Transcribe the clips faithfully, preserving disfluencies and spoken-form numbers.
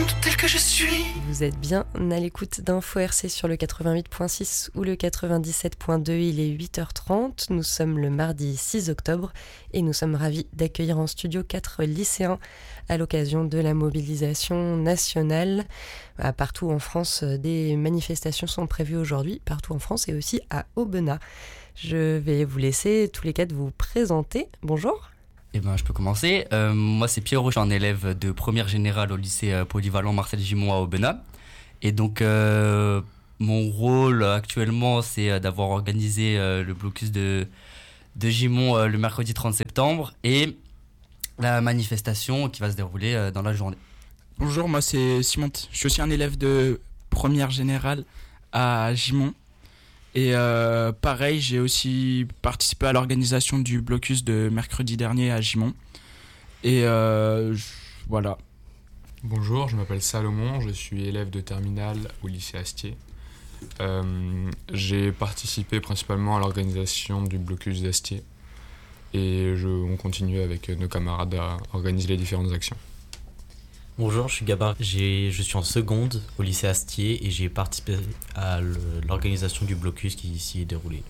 tel que je suis. Vous êtes bien à l'écoute d'Info R C sur le quatre-vingt-huit virgule six ou le quatre-vingt-dix-sept virgule deux. Il est huit heures trente. Nous sommes le mardi six octobre et nous sommes ravis d'accueillir en studio quatre lycéens à l'occasion de la mobilisation nationale. Partout en France, des manifestations sont prévues aujourd'hui, partout en France et aussi à Aubenas. Je vais vous laisser tous les quatre vous présenter. Bonjour. Eh ben, je peux commencer. Euh, moi, c'est Pierrot, je suis un élève de première générale au lycée euh, polyvalent Marcel Gimond à Aubenas. Et donc, euh, mon rôle actuellement, c'est euh, d'avoir organisé euh, le blocus de, de Gimond euh, le mercredi trente septembre et la manifestation qui va se dérouler euh, dans la journée. Bonjour, moi c'est Simon. Je suis aussi un élève de première générale à Gimond. Et euh, pareil, j'ai aussi participé à l'organisation du blocus de mercredi dernier à Gimond. Et euh, je, voilà. Bonjour, je m'appelle Salomon, je suis élève de terminale au lycée Astier. Euh, j'ai participé principalement à l'organisation du blocus d'Astier. Et je, on continue avec nos camarades à organiser les différentes actions. Bonjour, je suis Gabin, j'ai, je suis en seconde au lycée Astier et j'ai participé à l'organisation du blocus qui s'y est déroulé.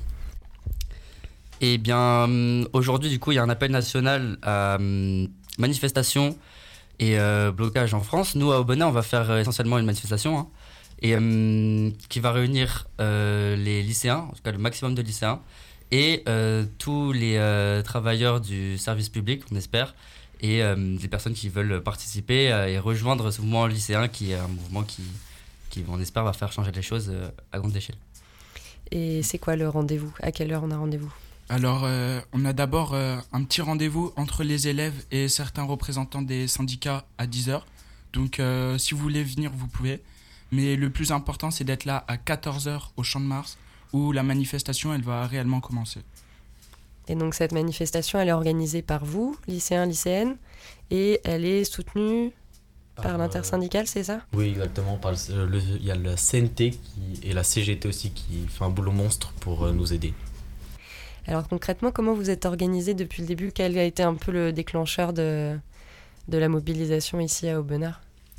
Eh bien, aujourd'hui, du coup, il y a un appel national à euh, manifestation et euh, blocage en France. Nous, à Aubenas, on va faire euh, essentiellement une manifestation hein, et, euh, qui va réunir euh, les lycéens, en tout cas le maximum de lycéens, et euh, tous les euh, travailleurs du service public, on espère, et euh, des personnes qui veulent participer euh, et rejoindre ce mouvement lycéen qui est un mouvement qui, qui on espère, va faire changer les choses euh, à grande échelle. Et c'est quoi le rendez-vous ? À quelle heure on a rendez-vous ? Alors, euh, on a d'abord euh, un petit rendez-vous entre les élèves et certains représentants des syndicats à dix heures. Donc, euh, si vous voulez venir, vous pouvez. Mais le plus important, c'est d'être là à quatorze heures au Champ de Mars, où la manifestation, elle va réellement commencer. Et donc cette manifestation, elle est organisée par vous, lycéens, lycéennes, et elle est soutenue par, par l'intersyndicale, euh, c'est ça ? Oui, exactement. Par le, le, il y a la C N T qui, et la C G T aussi qui fait un boulot monstre pour euh, nous aider. Alors concrètement, comment vous êtes organisés depuis le début ? Quel a été un peu le déclencheur de, de la mobilisation ici à Aubenas ?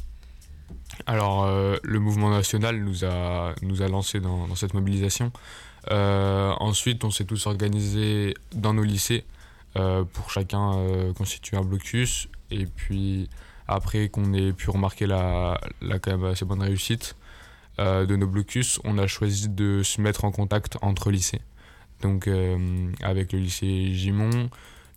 Alors, euh, le mouvement national nous a, nous a lancé dans, dans cette mobilisation. Euh, ensuite, on s'est tous organisés dans nos lycées euh, pour chacun euh, constituer un blocus. Et puis, après qu'on ait pu remarquer la, la quand même assez bonne réussite euh, de nos blocus, on a choisi de se mettre en contact entre lycées. Donc, euh, avec le lycée Gimond,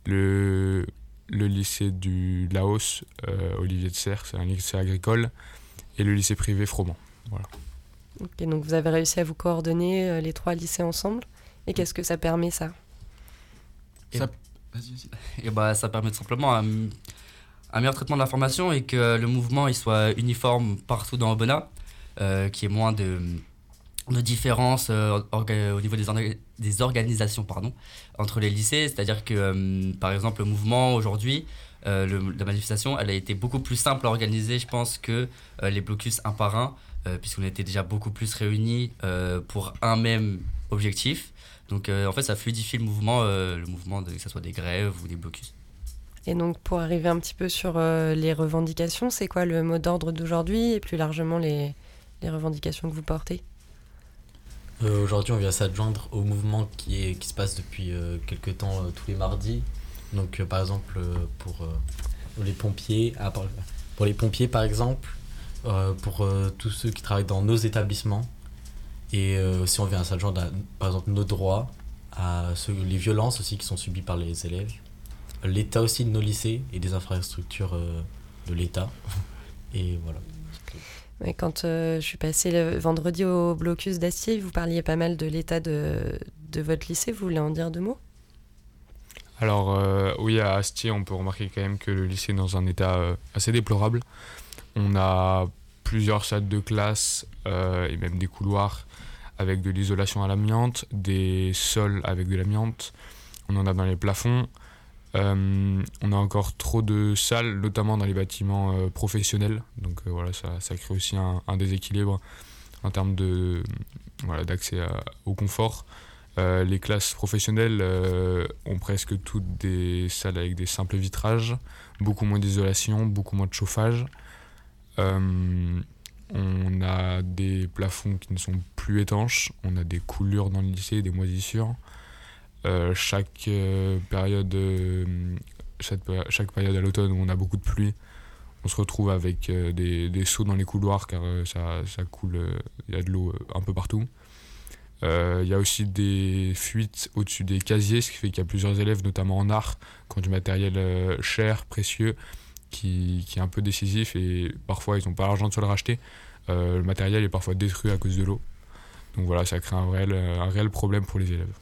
le, le lycée du Laos, euh, Olivier de Serres, c'est un lycée agricole, et le lycée privé Froment. Voilà. Ok, donc vous avez réussi à vous coordonner euh, les trois lycées ensemble. Et qu'est-ce que ça permet, ça ? Et, ça... Vas-y, vas-y. Et bah, ça permet tout simplement un, un meilleur traitement de l'information et que le mouvement il soit uniforme partout dans Aubenas, euh, qu'il y ait moins de, de différences euh, orga- au niveau des, orga- des organisations pardon, entre les lycées. C'est-à-dire que, euh, par exemple, le mouvement aujourd'hui, euh, le, la manifestation, elle a été beaucoup plus simple à organiser, je pense, que euh, les blocus un par un. Euh, puisqu'on était déjà beaucoup plus réunis euh, pour un même objectif. Donc euh, en fait ça fluidifie le mouvement, euh, le mouvement de, que ce soit des grèves ou des blocus. Et donc pour arriver un petit peu sur euh, les revendications, c'est quoi le mot d'ordre d'aujourd'hui et plus largement les, les revendications que vous portez ? euh, Aujourd'hui on vient s'adjoindre au mouvement qui, est, qui se passe depuis euh, quelques temps euh, tous les mardis. Donc euh, par exemple euh, pour, euh, pour les pompiers, ah, pour, pour les pompiers par exemple, Euh, pour euh, tous ceux qui travaillent dans nos établissements et euh, si on vient à s'adjoindre à, par exemple nos droits, à ceux, les violences aussi qui sont subies par les élèves, l'état aussi de nos lycées et des infrastructures euh, de l'état et voilà. Mais quand euh, je suis passée le vendredi au blocus d'Astier, vous parliez pas mal de l'état de, de votre lycée, vous voulez en dire deux mots ? Alors euh, oui, à Astier, on peut remarquer quand même que le lycée est dans un état euh, assez déplorable. On a plusieurs salles de classe euh, et même des couloirs avec de l'isolation à l'amiante, des sols avec de l'amiante, on en a dans les plafonds. Euh, on a encore trop de salles, notamment dans les bâtiments euh, professionnels. Donc euh, voilà, ça, ça crée aussi un, un déséquilibre en termes de, voilà, d'accès à, au confort. Euh, les classes professionnelles euh, ont presque toutes des salles avec des simples vitrages, beaucoup moins d'isolation, beaucoup moins de chauffage. Euh, on a des plafonds qui ne sont plus étanches, on a des coulures dans le lycée, des moisissures. Euh, chaque euh, période euh, chaque, chaque période à l'automne où on a beaucoup de pluie, on se retrouve avec euh, des, des seaux dans les couloirs car euh, ça, ça coule, il euh, y a de l'eau euh, un peu partout. Il euh, y a aussi des fuites au-dessus des casiers, ce qui fait qu'il y a plusieurs élèves, notamment en art, qui ont du matériel euh, cher, précieux, qui, qui est un peu décisif et parfois ils n'ont pas l'argent de se le racheter. Euh, le matériel est parfois détruit à cause de l'eau. Donc voilà, ça crée un réel, un réel problème pour les élèves.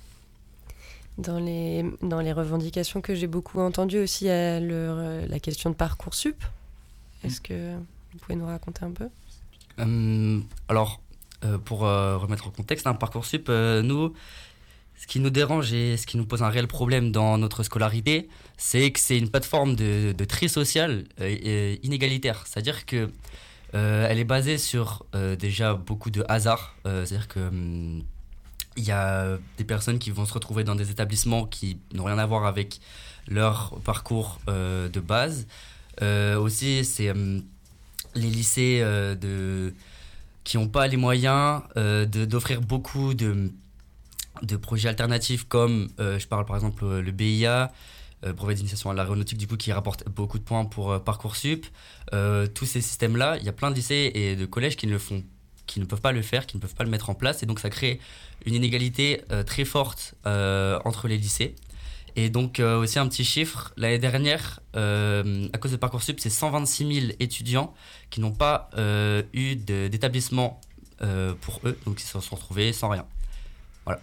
Dans les, dans les revendications que j'ai beaucoup entendues aussi, il y a le, la question de Parcoursup. Est-ce que vous pouvez nous raconter un peu ? euh, Alors, euh, pour euh, remettre en contexte, hein, Parcoursup, euh, nous, ce qui nous dérange et ce qui nous pose un réel problème dans notre scolarité, c'est que c'est une plateforme de, de tri social euh, et inégalitaire. C'est-à-dire que euh, elle est basée sur euh, déjà beaucoup de hasard. Euh, c'est-à-dire que hum, il y a des personnes qui vont se retrouver dans des établissements qui n'ont rien à voir avec leur parcours euh, de base. Euh, aussi, c'est euh, les lycées euh, de, qui n'ont pas les moyens euh, de, d'offrir beaucoup de, de projets alternatifs comme, euh, je parle par exemple, le B I A, euh, brevet d'initiation à l'aéronautique, du coup, qui rapporte beaucoup de points pour euh, Parcoursup. Euh, tous ces systèmes-là, il y a plein de lycées et de collèges qui ne le font qui ne peuvent pas le faire, qui ne peuvent pas le mettre en place. Et donc, ça crée une inégalité euh, très forte euh, entre les lycées. Et donc, euh, aussi un petit chiffre. L'année dernière, euh, à cause de Parcoursup, c'est cent vingt-six mille étudiants qui n'ont pas euh, eu de, d'établissement euh, pour eux. Donc, ils se sont retrouvés sans rien. Voilà.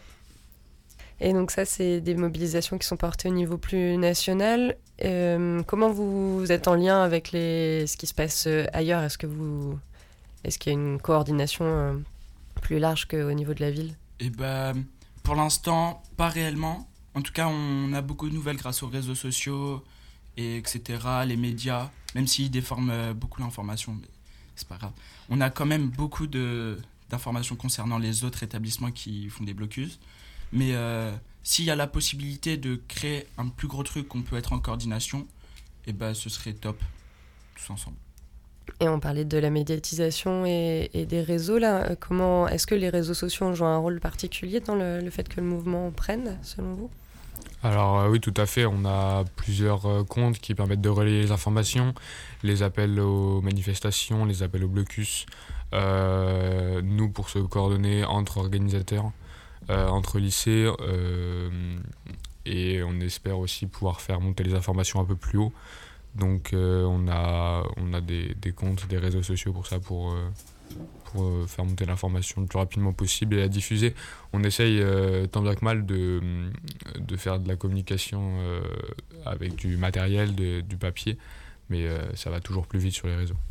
Et donc ça, c'est des mobilisations qui sont portées au niveau plus national. Euh, comment vous, vous êtes en lien avec les, ce qui se passe ailleurs ? Est-ce que vous... Est-ce qu'il y a une coordination euh, plus large qu'au niveau de la ville ? Eh ben, pour l'instant, pas réellement. En tout cas, on a beaucoup de nouvelles grâce aux réseaux sociaux, et etc., les médias, même s'ils déforment beaucoup l'information, mais c'est pas grave. On a quand même beaucoup de, d'informations concernant les autres établissements qui font des blocus. Mais euh, s'il y a la possibilité de créer un plus gros truc, on peut être en coordination, eh ben, ce serait top, tous ensemble. Et on parlait de la médiatisation et, et des réseaux, là. Comment, est-ce que les réseaux sociaux ont joué un rôle particulier dans le, le fait que le mouvement prenne, selon vous ? Alors euh, oui, tout à fait. On a plusieurs euh, comptes qui permettent de relayer les informations, les appels aux manifestations, les appels au blocus. Euh, nous, pour se coordonner entre organisateurs, euh, entre lycées, euh, et on espère aussi pouvoir faire monter les informations un peu plus haut. Donc euh, on a, on a des, des comptes, des réseaux sociaux pour ça, pour, euh, pour euh, faire monter l'information le plus rapidement possible et la diffuser. On essaye euh, tant bien que mal de, de faire de la communication euh, avec du matériel, de, du papier, mais euh, ça va toujours plus vite sur les réseaux.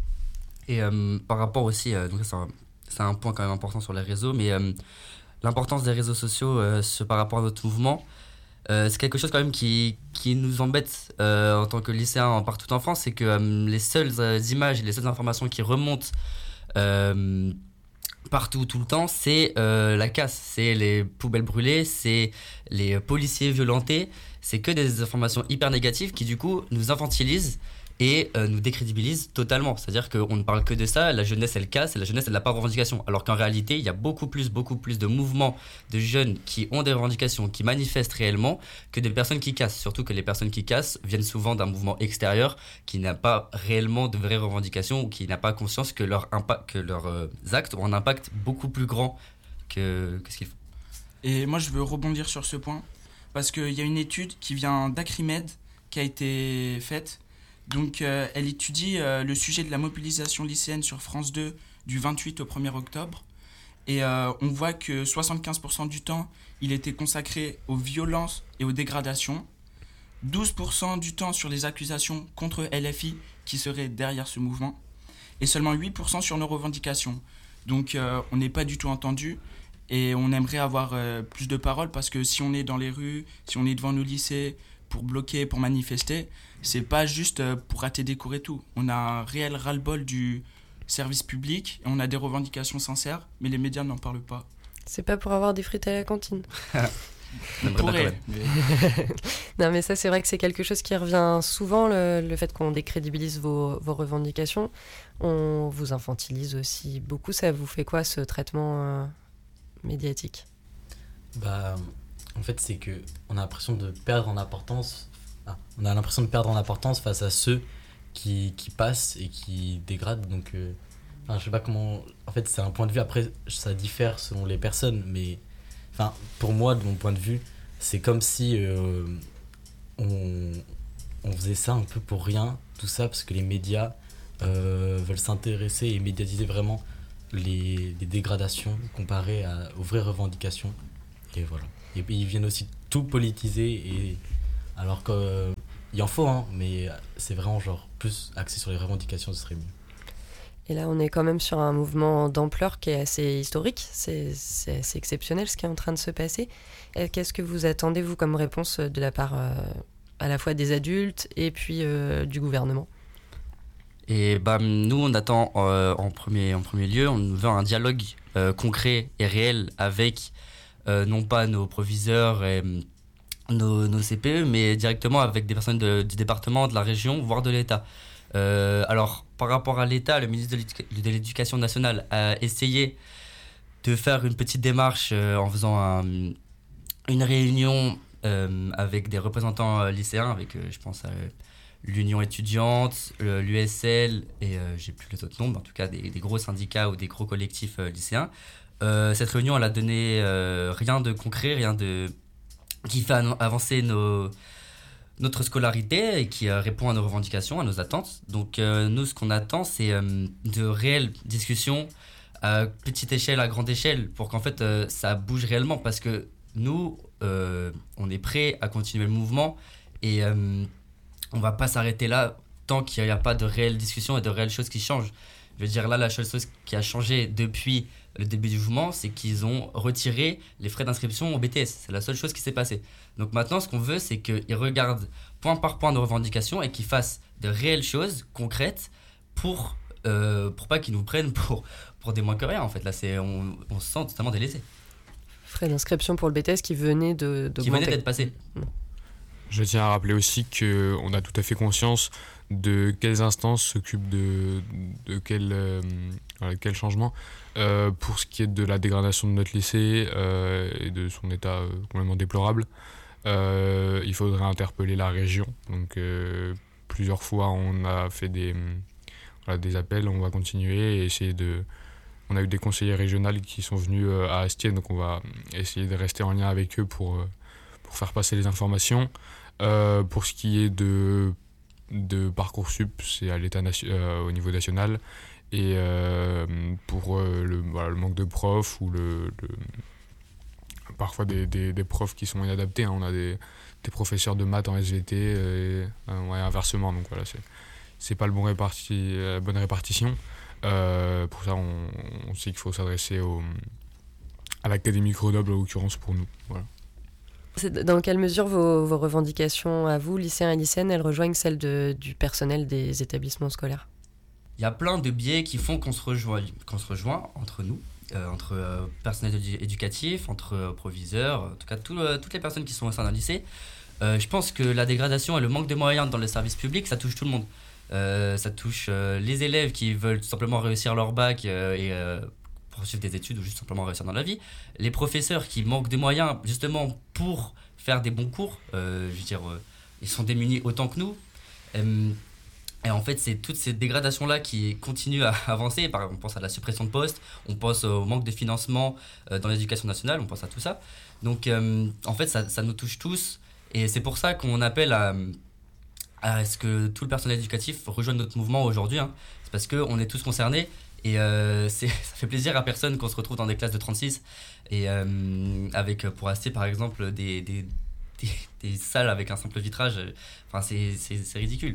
Et euh, par rapport aussi, euh, donc ça, c'est, un, c'est un point quand même important sur les réseaux, mais euh, l'importance des réseaux sociaux euh, par rapport à notre mouvement, Euh, c'est quelque chose quand même qui, qui nous embête euh, en tant que lycéens partout en France, c'est que euh, les seules euh, images et les seules informations qui remontent euh, partout tout le temps, c'est euh, la casse, c'est les poubelles brûlées, c'est les policiers violentés, c'est que des informations hyper négatives qui du coup nous infantilisent et euh, nous décrédibilise totalement. C'est-à-dire qu'on ne parle que de ça, la jeunesse elle casse et la jeunesse elle n'a pas de revendication. Alors qu'en réalité, il y a beaucoup plus, beaucoup plus de mouvements de jeunes qui ont des revendications, qui manifestent réellement, que des personnes qui cassent. Surtout que les personnes qui cassent viennent souvent d'un mouvement extérieur qui n'a pas réellement de vraies revendications ou qui n'a pas conscience que, leur impact, que leurs euh, actes ont un impact beaucoup plus grand que, que ce qu'ils font. Et moi je veux rebondir sur ce point parce qu'il y a une étude qui vient d'Acrimed qui a été faite. Donc, euh, elle étudie euh, le sujet de la mobilisation lycéenne sur France deux du vingt-huit au premier octobre. Et euh, on voit que soixante-quinze pour cent du temps, il était consacré aux violences et aux dégradations. douze pour cent du temps sur les accusations contre L F I qui seraient derrière ce mouvement. Et seulement huit pour cent sur nos revendications. Donc, euh, on n'est pas du tout entendu. Et on aimerait avoir euh, plus de paroles parce que si on est dans les rues, si on est devant nos lycées, pour bloquer, pour manifester, c'est pas juste pour rater des cours et tout. On a un réel ras-le-bol du service public et on a des revendications sincères, mais les médias n'en parlent pas. C'est pas pour avoir des frites à la cantine. On aimerait bien quand Pourrait, même. mais- Non, mais ça, c'est vrai que c'est quelque chose qui revient souvent, le, le fait qu'on décrédibilise vos, vos revendications. On vous infantilise aussi beaucoup. Ça vous fait quoi, ce traitement euh, médiatique? Bah, en fait, c'est que on a l'impression de perdre en importance. Ah, on a l'impression de perdre en importance face à ceux qui, qui passent et qui dégradent. Donc, euh, enfin, je sais pas comment. En fait, c'est un point de vue. Après, ça diffère selon les personnes, mais enfin, pour moi, de mon point de vue, c'est comme si euh, on, on faisait ça un peu pour rien, tout ça, parce que les médias euh, veulent s'intéresser et médiatiser vraiment les, les dégradations comparées à, aux vraies revendications. Et voilà. Et puis ils viennent aussi tout politiser, et, alors qu'il en faut, hein, mais c'est vraiment genre plus axé sur les revendications, ce serait mieux. Et là, on est quand même sur un mouvement d'ampleur qui est assez historique. C'est, c'est assez exceptionnel ce qui est en train de se passer. Et qu'est-ce que vous attendez, vous, comme réponse de la part euh, à la fois des adultes et puis euh, du gouvernement? Et bah, nous, on attend euh, en, premier, en premier lieu, on veut un dialogue euh, concret et réel avec euh, non pas nos proviseurs et euh, nos, nos C P E, mais directement avec des personnes de- du département, de la région, voire de l'État. Euh, alors, par rapport à l'État, le ministre de l'Éduca- de l'Éducation nationale a essayé de faire une petite démarche euh, en faisant un- une réunion euh, avec des représentants euh, lycéens, avec, euh, je pense, à euh, l'Union étudiante, le- l'U S L et euh, j'ai plus les autres noms, mais en tout cas des, des gros syndicats ou des gros collectifs euh, lycéens. Euh, cette réunion, elle a donné euh, rien de concret, rien de qui fait an- avancer nos, notre scolarité et qui euh, répond à nos revendications, à nos attentes. Donc euh, nous, ce qu'on attend, c'est euh, de réelles discussions à petite échelle, à grande échelle, pour qu'en fait euh, ça bouge réellement, parce que nous, euh, on est prêts à continuer le mouvement et euh, on va pas s'arrêter là tant qu'il n'y a pas de réelles discussions et de réelles choses qui changent. Je veux dire, là, la seule chose qui a changé depuis le début du mouvement, c'est qu'ils ont retiré les frais d'inscription au B T S. C'est la seule chose qui s'est passée. Donc maintenant, ce qu'on veut, c'est qu'ils regardent point par point nos revendications et qu'ils fassent de réelles choses concrètes pour, euh, pour pas qu'ils nous prennent pour, pour des moins que rien. En fait, là, c'est, on, on se sent totalement délaissé. Frais d'inscription pour le B T S qui venait de, Qui venait d'augmenter. d'être passé. Je tiens à rappeler aussi qu'on a tout à fait conscience de quelles instances s'occupent de, de quel, euh, voilà, quel changement. Euh, pour ce qui est de la dégradation de notre lycée euh, et de son état euh, complètement déplorable, euh, il faudrait interpeller la région. Donc euh, plusieurs fois on a fait des, voilà, des appels, on va continuer et essayer de... On a eu des conseillers régionaux qui sont venus euh, à Astier, donc on va essayer de rester en lien avec eux pour, euh, pour faire passer les informations. Euh, pour ce qui est de, de Parcoursup, c'est à l'état nation- euh, au niveau national. Et euh, pour euh, le, voilà, le manque de profs ou le, le- parfois des, des, des profs qui sont inadaptés, hein. On a des, des professeurs de maths en S V T et, euh, ouais, inversement. Donc voilà, c'est, c'est pas le bon réparti, la bonne répartition. Euh, pour ça, on, on sait qu'il faut s'adresser au, à l'Académie Grenoble, en l'occurrence pour nous. Voilà. C'est dans quelle mesure vos, vos revendications à vous, lycéens et lycéennes, elles rejoignent celles de, du personnel des établissements scolaires? Il y a plein de biais qui font qu'on se rejoint, qu'on se rejoint entre nous, euh, entre euh, personnel édu- éducatif, entre euh, proviseurs, en tout cas tout, euh, toutes les personnes qui sont au sein d'un lycée. Euh, je pense que la dégradation et le manque de moyens dans le service public, ça touche tout le monde. Euh, ça touche euh, les élèves qui veulent tout simplement réussir leur bac euh, et euh, poursuivre des études ou juste simplement réussir dans la vie. Les professeurs qui manquent de moyens justement pour faire des bons cours, euh, je veux dire, euh, ils sont démunis autant que nous. Euh, Et en fait, c'est toutes ces dégradations-là qui continuent à avancer. Par exemple, on pense à la suppression de postes, on pense au manque de financement euh, dans l'éducation nationale, on pense à tout ça. Donc, euh, en fait, ça, ça nous touche tous. Et c'est pour ça qu'on appelle à, à ce que tout le personnel éducatif rejoigne notre mouvement aujourd'hui. Hein. C'est parce qu'on est tous concernés. Et euh, c'est, ça fait plaisir à personne qu'on se retrouve dans des classes de trente-six. Et euh, avec, pour Astier, par exemple, des, des, des, des salles avec un simple vitrage. Enfin, c'est, c'est, c'est ridicule.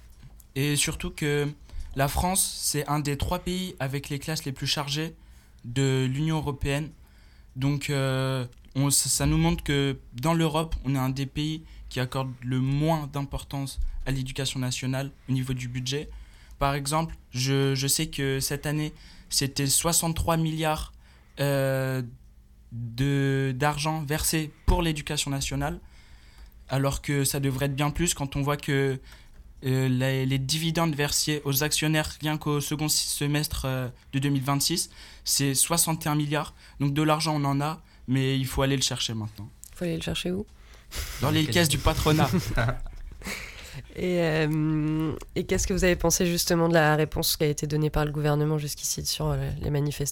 Et surtout que la France, c'est un des trois pays avec les classes les plus chargées de l'Union européenne. Donc euh, on, ça nous montre que dans l'Europe, on est un des pays qui accorde le moins d'importance à l'éducation nationale au niveau du budget. Par exemple, je, je sais que cette année, c'était soixante-trois milliards euh, de, d'argent versé pour l'éducation nationale, alors que ça devrait être bien plus quand on voit que euh, les, les dividendes versés aux actionnaires rien qu'au second semestre euh, de deux mille vingt-six, c'est soixante et un milliards. Donc de l'argent, on en a, mais il faut aller le chercher maintenant. Il faut aller le chercher où ? Dans les caisses du patronat. Et, euh, et qu'est-ce que vous avez pensé justement de la réponse qui a été donnée par le gouvernement jusqu'ici sur euh, les manifestations ?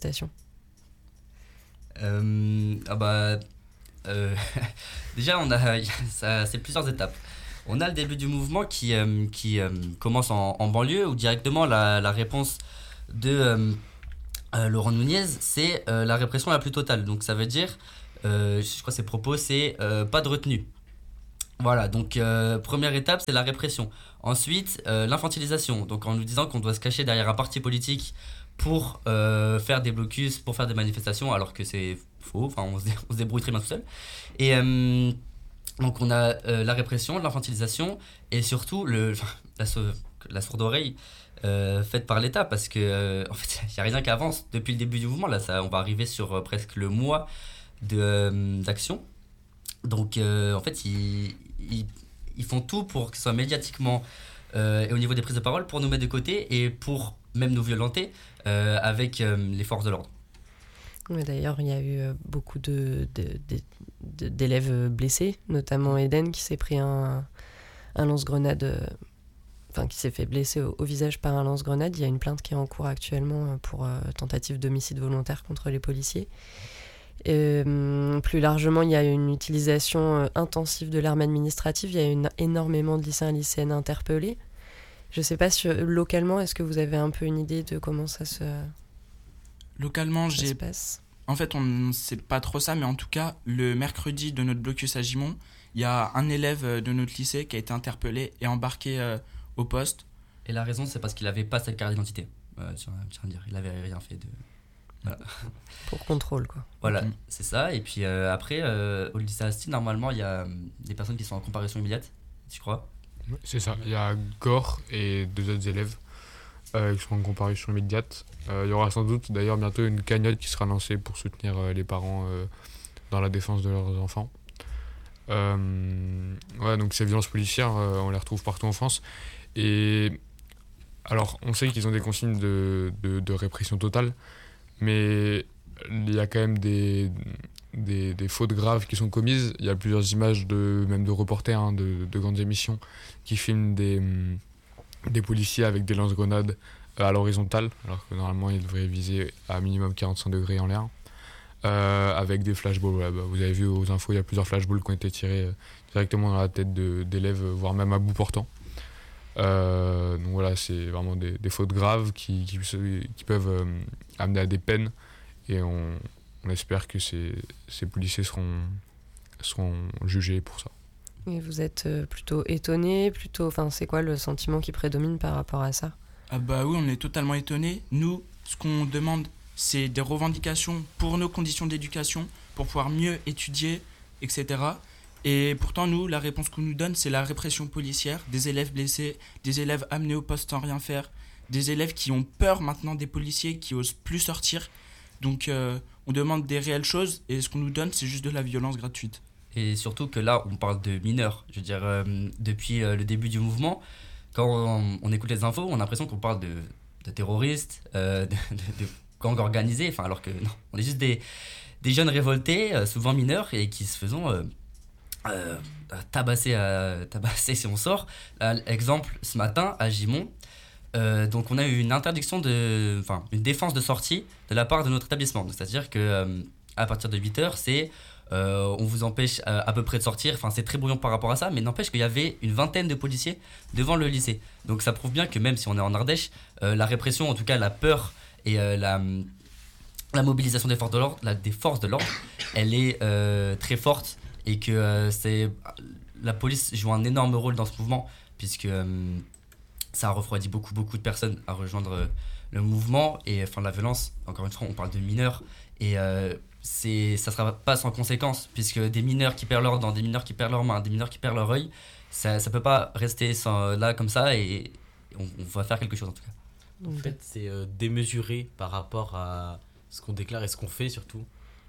Euh, ah bah, euh, déjà, on a, ça, c'est plusieurs étapes. On a le début du mouvement qui, euh, qui euh, commence en, en banlieue, où directement la, la réponse de euh, euh, Laurent Nunez, c'est euh, la répression la plus totale. Donc ça veut dire, euh, je crois que ses propos, c'est euh, pas de retenue. Voilà, donc euh, première étape, c'est la répression. Ensuite, euh, l'infantilisation, donc en nous disant qu'on doit se cacher derrière un parti politique pour euh, faire des blocus, pour faire des manifestations, alors que c'est faux, enfin on se, dé- on se débrouille très bien tout seul. Et euh, donc on a euh, la répression, l'infantilisation, et surtout le, la, sau- la sourde oreille euh, faite par l'État, parce que euh, en fait, il n'y a rien qui avance depuis le début du mouvement. Là, ça, on va arriver sur euh, presque le mois de, euh, d'action. Donc, euh, en fait, ils, ils, ils font tout pour que ce soit médiatiquement euh, et au niveau des prises de parole pour nous mettre de côté et pour même nous violenter euh, avec euh, les forces de l'ordre. Ouais, d'ailleurs, il y a eu euh, beaucoup de, de, de, de- d'élèves blessés, notamment Eden qui s'est pris un, un lance-grenade, euh, enfin qui s'est fait blesser au, au visage par un lance-grenade. Il y a une plainte qui est en cours actuellement euh, pour euh, tentative d'homicide volontaire contre les policiers. Euh, plus largement, il y a une utilisation euh, intensive de l'arme administrative. Il y a une, énormément de lycéens et lycéennes interpellés. Je ne sais pas si euh, localement, est-ce que vous avez un peu une idée de comment ça se, Localement, ça se j'ai passe ? En fait, on ne sait pas trop ça, mais en tout cas, le mercredi de notre blocus à Gimont, il y a un élève de notre lycée qui a été interpellé et embarqué euh, au poste. Et la raison, c'est parce qu'il n'avait pas cette carte d'identité. Euh, je tiens à dire, il n'avait rien fait de. Voilà, Pour contrôle, quoi. voilà Mhm. c'est ça. Et puis euh, après, euh, au lycée Asti, normalement, il y a euh, des personnes qui sont en comparution immédiate, tu crois ? Ouais, c'est ça. Il y a Gore et deux autres élèves euh, qui sont en comparution immédiate. Euh, il y aura sans doute d'ailleurs bientôt une cagnotte qui sera lancée pour soutenir euh, les parents euh, dans la défense de leurs enfants. Euh, ouais, donc ces violences policières, euh, on les retrouve partout en France. Et alors, on sait qu'ils ont des consignes de, de, de répression totale, mais il y a quand même des, des, des fautes graves qui sont commises. Il y a plusieurs images, de, même de reporters, hein, de, de grandes émissions, qui filment des, des policiers avec des lance-grenades à l'horizontale, alors que normalement ils devraient viser à minimum quarante-cinq degrés en l'air, euh, avec des flashballs. Voilà, bah, vous avez vu aux infos, il y a plusieurs flashballs qui ont été tirés euh, directement dans la tête de, d'élèves, voire même à bout portant. Euh, donc voilà, c'est vraiment des, des fautes graves qui, qui, qui peuvent euh, amener à des peines, et on, on espère que ces, ces policiers seront, seront jugés pour ça. Et vous êtes euh, plutôt étonné, plutôt, enfin, c'est quoi le sentiment qui prédomine par rapport à ça ? Ah bah oui, on est totalement étonnés. Nous, ce qu'on demande, c'est des revendications pour nos conditions d'éducation, pour pouvoir mieux étudier, et cetera. Et pourtant, nous, la réponse qu'on nous donne, c'est la répression policière, des élèves blessés, des élèves amenés au poste sans rien faire, des élèves qui ont peur maintenant des policiers, qui osent plus sortir. Donc, euh, on demande des réelles choses, et ce qu'on nous donne, c'est juste de la violence gratuite. Et surtout que là, on parle de mineurs. Je veux dire, euh, depuis euh, le début du mouvement, quand on, on écoute les infos, on a l'impression qu'on parle de, de terroristes, euh, de, de, de gangs organisés, enfin, alors que non, on est juste des, des jeunes révoltés, euh, souvent mineurs, et qui se faisons euh, euh, tabasser, euh, tabasser si on sort. Là, exemple, ce matin, à Gimont, euh, donc on a eu une interdiction, de, enfin, une défense de sortie de la part de notre établissement. Donc, c'est-à-dire que euh, à partir de huit heures, c'est Euh, on vous empêche euh, à peu près de sortir, enfin c'est très brouillon par rapport à ça, mais n'empêche qu'il y avait une vingtaine de policiers devant le lycée. Donc ça prouve bien que même si on est en Ardèche, euh, la répression, en tout cas la peur et euh, la, la mobilisation des forces de l'ordre, la, des forces de l'ordre, elle est euh, très forte, et que euh, c'est, la police joue un énorme rôle dans ce mouvement, puisque euh, ça a refroidi beaucoup beaucoup de personnes à rejoindre euh, le mouvement. Et enfin la violence, encore une fois on parle de mineurs, et euh, c'est, ça ne sera pas sans conséquence, puisque des mineurs qui perdent leur dents, des mineurs qui perdent leurs mains, des mineurs qui perdent leur œil, ça ne peut pas rester sans, là comme ça, et on, on va faire quelque chose en tout cas. En fait, c'est euh, démesuré par rapport à ce qu'on déclare et ce qu'on fait surtout.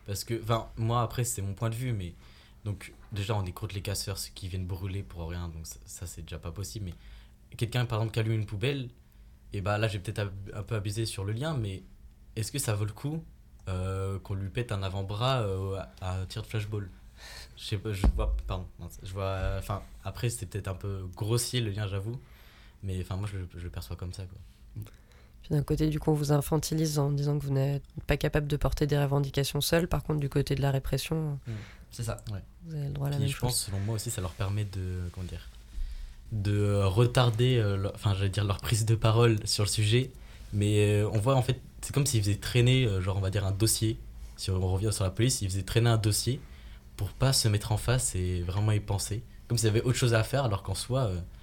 Parce que, enfin, moi après c'est mon point de vue, mais donc déjà on est contre les casseurs, ceux qui viennent brûler pour rien, donc ça, ça, c'est déjà pas possible. Mais quelqu'un par exemple qui allume une poubelle, et bah là j'ai peut-être ab- un peu abusé sur le lien, mais est-ce que ça vaut le coup euh, qu'on lui pète un avant-bras euh, à, à tir de flashball? Je sais pas, je vois, pardon, mince, je vois, enfin après c'est peut-être un peu grossier le lien, j'avoue, mais enfin moi je, je le perçois comme ça quoi. Puis d'un côté, du coup, on vous infantilise en disant que vous n'êtes pas capable de porter des revendications seul. Par contre, du côté de la répression, C'est ça. vous avez le droit à la Puis même je chose. pense, selon moi aussi, ça leur permet de, comment dire, de retarder, euh, leur- enfin, j'allais dire leur prise de parole sur le sujet. Mais euh, on voit en fait, c'est comme s'ils faisaient traîner, euh, genre on va dire un dossier. Si on revient sur la police, ils faisaient traîner un dossier pour pas se mettre en face et vraiment y penser. Comme s'ils avaient autre chose à faire, alors qu'en soi, euh,